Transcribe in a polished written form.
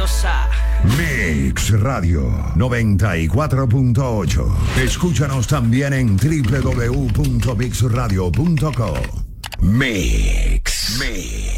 Diosa. Mix Radio 94.8. Escúchanos también en www.mixradio.co. Mix.